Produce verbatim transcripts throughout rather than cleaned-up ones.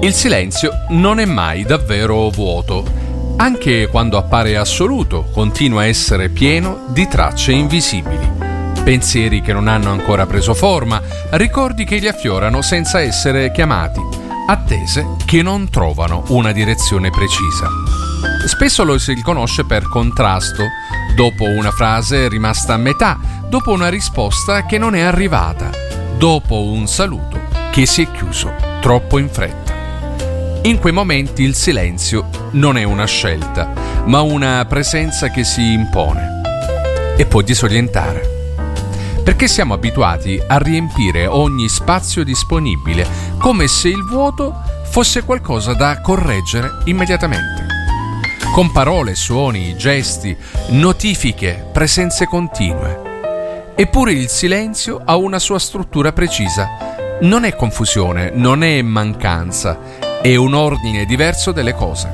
Il silenzio non è mai davvero vuoto. Anche quando appare assoluto, continua a essere pieno di tracce invisibili. Pensieri che non hanno ancora preso forma, ricordi che gli affiorano senza essere chiamati, attese che non trovano una direzione precisa. Spesso lo si riconosce per contrasto, dopo una frase rimasta a metà, dopo una risposta che non è arrivata, dopo un saluto che si è chiuso troppo in fretta. In quei momenti il silenzio non è una scelta, ma una presenza che si impone e può disorientare. Perché siamo abituati a riempire ogni spazio disponibile, come se il vuoto fosse qualcosa da correggere immediatamente. Con parole, suoni, gesti, notifiche, presenze continue. Eppure il silenzio ha una sua struttura precisa. Non è confusione, non è mancanza, è un ordine diverso delle cose.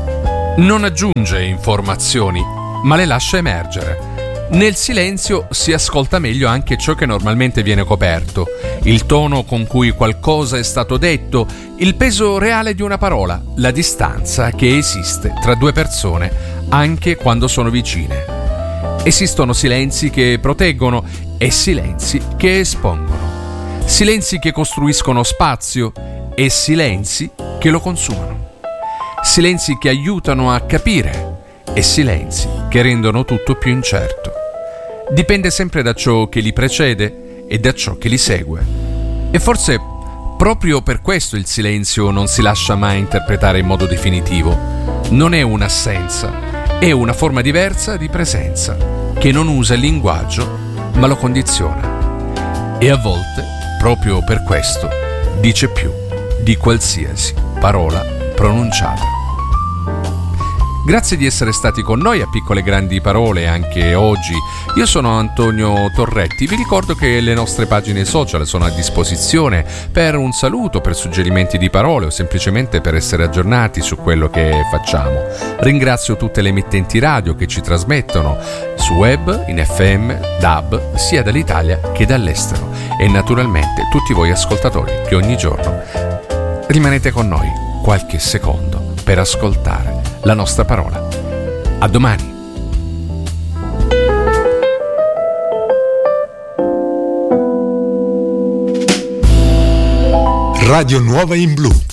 Non aggiunge informazioni, ma le lascia emergere. Nel silenzio si ascolta meglio anche ciò che normalmente viene coperto, il tono con cui qualcosa è stato detto, il peso reale di una parola, la distanza che esiste tra due persone, anche quando sono vicine. Esistono silenzi che proteggono e silenzi che espongono, silenzi che costruiscono spazio e silenzi che lo consumano, silenzi che aiutano a capire e silenzi che rendono tutto più incerto. Dipende sempre da ciò che li precede e da ciò che li segue. E forse proprio per questo il silenzio non si lascia mai interpretare in modo definitivo. Non è un'assenza, è una forma diversa di presenza che non usa il linguaggio ma lo condiziona. E a volte, proprio per questo, dice più di qualsiasi parola pronunciata. Grazie di essere stati con noi a Piccole Grandi Parole anche oggi. Io sono Antonio Torretti. Vi ricordo che le nostre pagine social sono a disposizione per un saluto, per suggerimenti di parole o semplicemente per essere aggiornati su quello che facciamo. Ringrazio tutte le emittenti radio che ci trasmettono su web, in F M, D A B, sia dall'Italia che dall'estero. E naturalmente tutti voi ascoltatori che ogni giorno rimanete con noi qualche secondo per ascoltare la nostra parola. A domani. Radio Nuova in Blu.